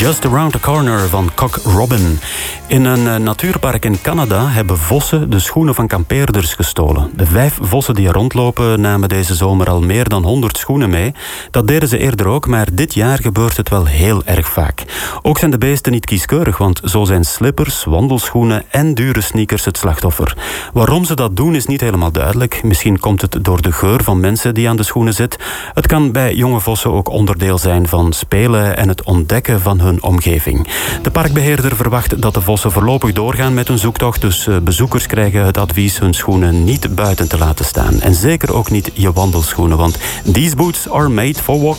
Just Around the Corner van Cock Robin. In een natuurpark in Canada hebben vossen de schoenen van kampeerders gestolen. De 5 vossen die er rondlopen namen deze zomer al meer dan 100 schoenen mee. Dat deden ze eerder ook, maar dit jaar gebeurt het wel heel erg vaak. Ook zijn de beesten niet kieskeurig, want zo zijn slippers, wandelschoenen en dure sneakers het slachtoffer. Waarom ze dat doen is niet helemaal duidelijk. Misschien komt het door de geur van mensen die aan de schoenen zit. Het kan bij jonge vossen ook onderdeel zijn van spelen en het ontdekken van hun omgeving. De parkbeheerder verwacht dat de vossen voorlopig doorgaan met hun zoektocht, dus bezoekers krijgen het advies hun schoenen niet buiten te laten staan. En zeker ook niet je wandelschoenen, want these boots are made for walking.